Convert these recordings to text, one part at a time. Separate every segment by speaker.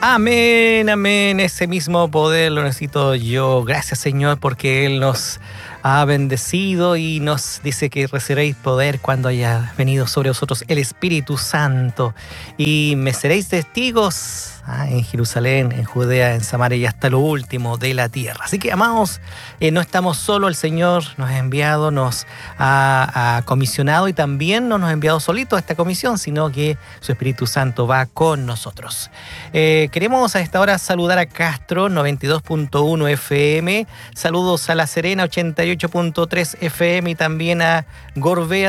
Speaker 1: Amén, amén. Ese mismo poder lo necesito yo. Gracias, Señor, porque Él nos ha bendecido y nos dice que recibiréis poder cuando haya venido sobre vosotros el Espíritu Santo. Y me seréis testigos en Jerusalén, en Judea, en Samaria y hasta lo último de la tierra. Así que, amados, no estamos solos. El Señor nos ha enviado, nos ha comisionado y también no nos ha enviado solitos a esta comisión, sino que su Espíritu Santo va con nosotros. Queremos a esta hora saludar a Castro 92.1 FM, saludos a La Serena 88.3 FM y también a Gorbea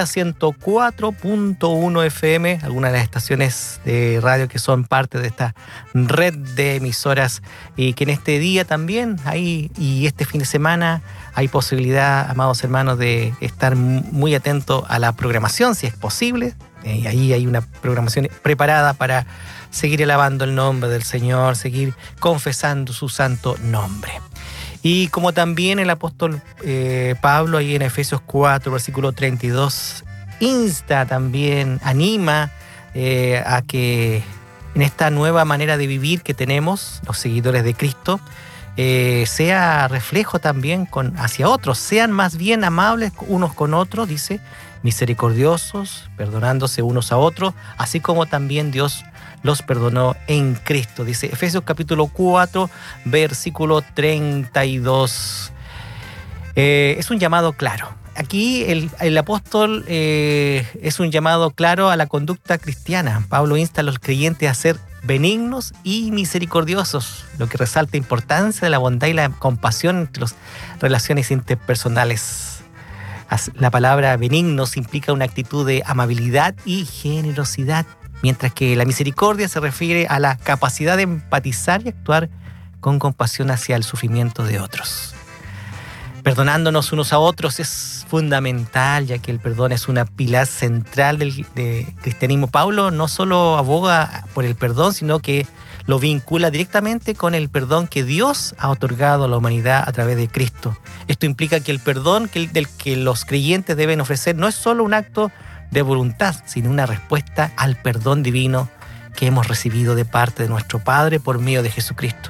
Speaker 1: 104.1 FM, algunas de las estaciones de radio que son parte de esta red de emisoras y que en este día también hay, y este fin de semana hay posibilidad, amados hermanos, de estar muy atentos a la programación, si es posible. Y ahí hay una programación preparada para seguir alabando el nombre del Señor, seguir confesando su santo nombre. Y como también el apóstol Pablo, ahí en Efesios 4, versículo 32, insta también, anima a que en esta nueva manera de vivir que tenemos, los seguidores de Cristo, sea reflejo también hacia otros. Sean más bien amables unos con otros, dice, misericordiosos, perdonándose unos a otros, así como también Dios los perdonó en Cristo. Dice Efesios capítulo 4, versículo 32. Es un llamado claro. Aquí el apóstol es un llamado claro a la conducta cristiana. Pablo insta a los creyentes a ser benignos y misericordiosos, lo que resalta la importancia de la bondad y la compasión entre las relaciones interpersonales. La palabra benignos implica una actitud de amabilidad y generosidad, mientras que la misericordia se refiere a la capacidad de empatizar y actuar con compasión hacia el sufrimiento de otros. Perdonándonos unos a otros es fundamental, ya que el perdón es una pilar central del cristianismo. Pablo no solo aboga por el perdón, sino que lo vincula directamente con el perdón que Dios ha otorgado a la humanidad a través de Cristo. Esto implica que el perdón del que los creyentes deben ofrecer no es solo un acto de voluntad, sino una respuesta al perdón divino que hemos recibido de parte de nuestro Padre por medio de Jesucristo.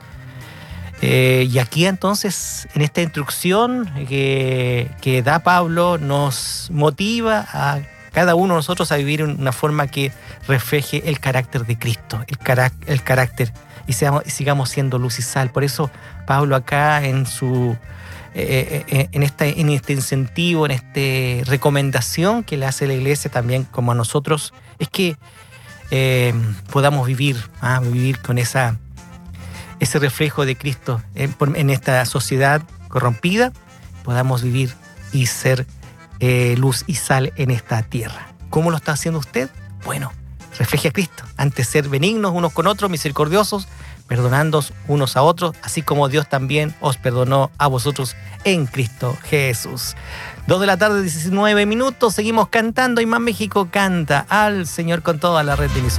Speaker 1: Y aquí entonces, en esta instrucción que da Pablo, nos motiva a cada uno de nosotros a vivir en una forma que refleje el carácter de Cristo, el carácter, y sigamos siendo luz y sal. Por eso Pablo acá en este incentivo, en esta recomendación que le hace la iglesia también como a nosotros, es que podamos vivir con ese reflejo de Cristo en esta sociedad corrompida, podamos vivir y ser luz y sal en esta tierra. ¿Cómo lo está haciendo usted? Bueno, refleje a Cristo. Antes ser benignos unos con otros, misericordiosos, perdonándoos unos a otros, así como Dios también os perdonó a vosotros en Cristo Jesús. 2 de la tarde, 19 minutos, seguimos cantando y Más México canta al Señor con toda la red de emisoras.